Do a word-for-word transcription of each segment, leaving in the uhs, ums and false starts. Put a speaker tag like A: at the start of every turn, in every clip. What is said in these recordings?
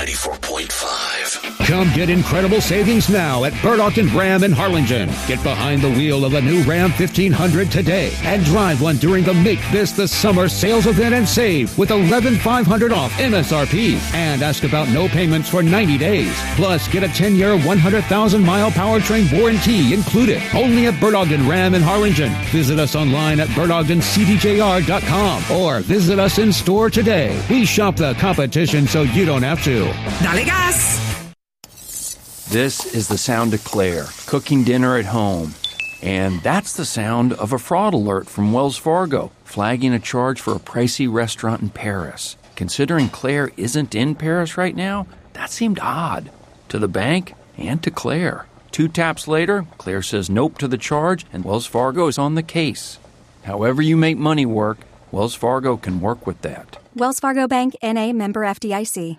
A: ninety-four point five.
B: Come get incredible savings now at Bert Ogden Ram in Harlingen. Get behind the wheel of the new Ram fifteen hundred today and drive one during the Make This the Summer sales event and save with eleven thousand five hundred dollars off M S R P. And ask about no payments for ninety days. Plus, get a ten-year, one hundred thousand mile powertrain warranty included. Only at Bert Ogden Ram in Harlingen. Visit us online at bert ogden c d j r dot com or visit us in store today. We shop the competition so you don't have to.
C: Dale gas!
D: This is the sound of Claire, cooking dinner at home. And that's the sound of a fraud alert from Wells Fargo, flagging a charge for a pricey restaurant in Paris. Considering Claire isn't in Paris right now, that seemed odd. To the bank and to Claire. Two taps later, Claire says nope to the charge, and Wells Fargo is on the case. However you make money work, Wells Fargo can work with that.
E: Wells Fargo Bank, N A, member F D I C.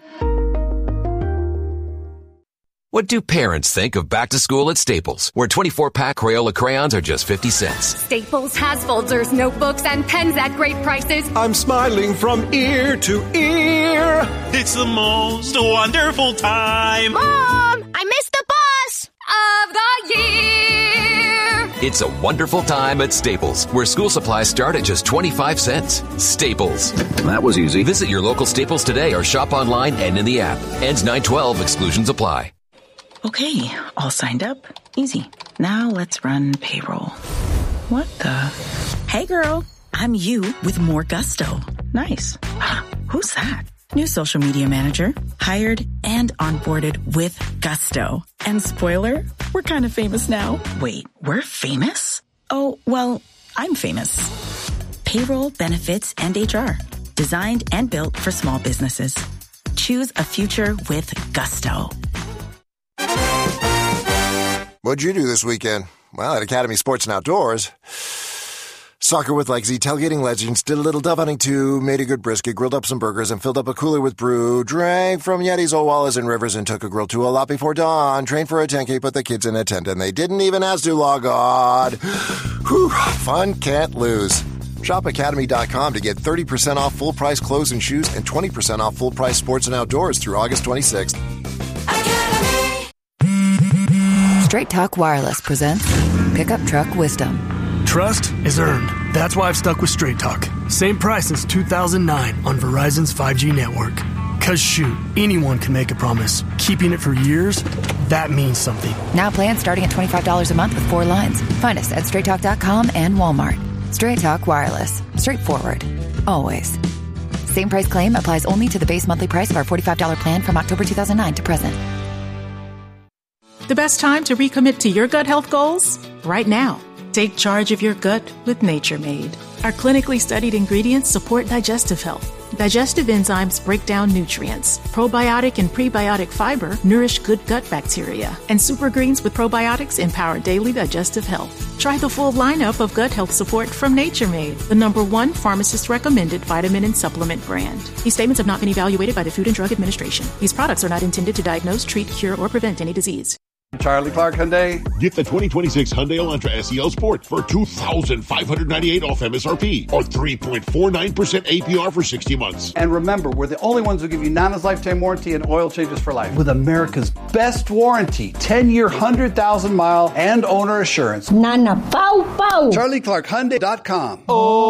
F: What do parents think of back to school at Staples, where twenty-four pack Crayola crayons are just fifty cents?
G: Staples has folders, notebooks, and pens at great prices.
H: I'm smiling from ear to ear.
I: It's the most wonderful time.
G: Mom, I missed the bus of the year.
F: It's a wonderful time at Staples, where school supplies start at just twenty-five cents. Staples.
J: That was easy.
F: Visit your local Staples today or shop online and in the app. Ends nine twelve. Exclusions apply.
C: Okay, all signed up. Easy. Now let's run payroll. What the? Hey girl, I'm you with more gusto. Nice. Who's that? New social media manager. Hired and onboarded with gusto. And spoiler, we're kind of famous now. Wait, we're famous? Oh, well, I'm famous. Payroll, benefits, and H R. Designed and built for small businesses. Choose a future with gusto.
K: What'd you do this weekend? Well, at Academy Sports and Outdoors, soccer with Legsy, tailgating legends, did a little dove hunting too, made a good brisket, grilled up some burgers, and filled up a cooler with brew, drank from Yeti's, Owalas, and Rivers, and took a grill to a lot before dawn, trained for a ten K, put the kids in a tent, and they didn't even ask to log on. Whew, fun can't lose. Shop academy dot com to get thirty percent off full-price clothes and shoes and twenty percent off full-price sports and outdoors through August twenty-sixth.
L: Straight Talk Wireless presents Pickup Truck Wisdom.
M: Trust is earned. That's why I've stuck with Straight Talk. Same price since two thousand nine on Verizon's five G network. Cause shoot, anyone can make a promise. Keeping it for years, that means something.
L: Now plans starting at twenty-five dollars a month with four lines. Find us at straight talk dot com and Walmart. Straight Talk Wireless. Straightforward. Always. Same price claim applies only to the base monthly price of our forty-five dollars plan from October two thousand nine to present.
N: The best time to recommit to your gut health goals? Right now. Take charge of your gut with Nature Made. Our clinically studied ingredients support digestive health. Digestive enzymes break down nutrients. Probiotic and prebiotic fiber nourish good gut bacteria. And super greens with probiotics empower daily digestive health. Try the full lineup of gut health support from Nature Made, the number one pharmacist-recommended vitamin and supplement brand. These statements have not been evaluated by the Food and Drug Administration. These products are not intended to diagnose, treat, cure, or prevent any disease.
O: Charlie Clark Hyundai.
P: Get the twenty twenty-six Hyundai Elantra S E L Sport for two thousand five hundred ninety-eight dollars off M S R P or three point four nine percent A P R for sixty months.
O: And remember, we're the only ones who give you Nana's lifetime warranty and oil changes for life. With America's best warranty, ten-year, one hundred thousand mile and owner assurance.
Q: Nana, pow, pow.
O: Charlie Clark Hyundai dot com.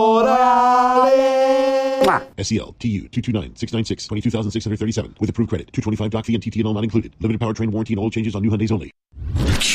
P: Orale. S E L T U two two nine six nine six twenty-two thousand six hundred thirty-seven with approved credit. two twenty-five doc fee and T T N L not included. Limited powertrain warranty and oil changes on new Hyundais only.